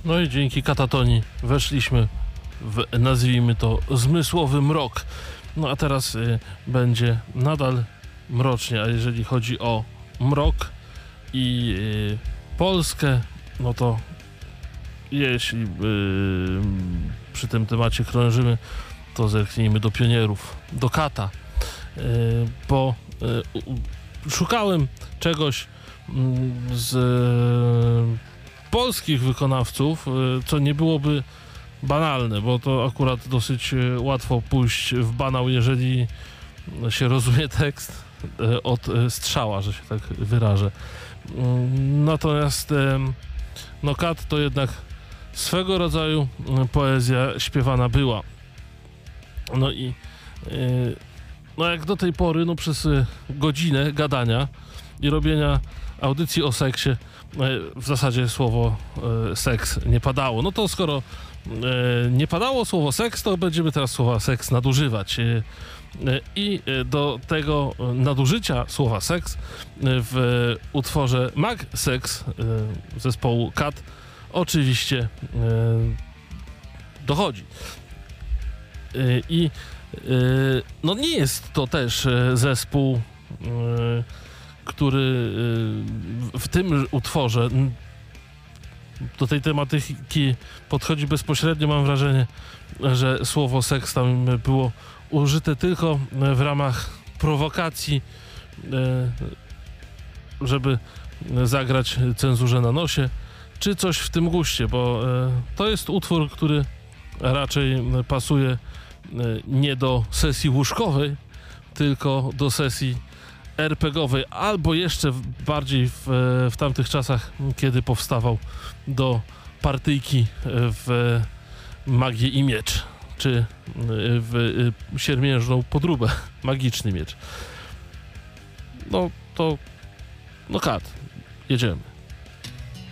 No i dzięki Katatonii weszliśmy w, nazwijmy to, zmysłowy mrok. No a teraz będzie nadal mrocznie, a jeżeli chodzi o mrok i Polskę, no to jeśli przy tym temacie krążymy, to zerknijmy do pionierów, do Kata, bo szukałem czegoś z polskich wykonawców, co nie byłoby banalne, bo to akurat dosyć łatwo pójść w banał, jeżeli się rozumie tekst od strzała, że się tak wyrażę. Natomiast no Kat to jednak swego rodzaju poezja śpiewana była. No i no jak do tej pory, no przez godzinę gadania i robienia audycji o seksie w zasadzie słowo seks nie padało. No to skoro nie padało słowo seks, to będziemy teraz słowa seks nadużywać. I do tego nadużycia słowa seks w utworze Mag Sex zespołu Kat oczywiście dochodzi. I no nie jest to też zespół, który w tym utworze do tej tematyki podchodzi bezpośrednio. Mam wrażenie, że słowo seks tam było użyte tylko w ramach prowokacji, żeby zagrać cenzurze na nosie, czy coś w tym guście, bo to jest utwór, który raczej pasuje nie do sesji łóżkowej, tylko do sesji RPG-owej, albo jeszcze bardziej w tamtych czasach, kiedy powstawał do partyjki w Magię i Miecz, czy w Siermiężną Podróbę, Magiczny Miecz. No to, no Kat, jedziemy.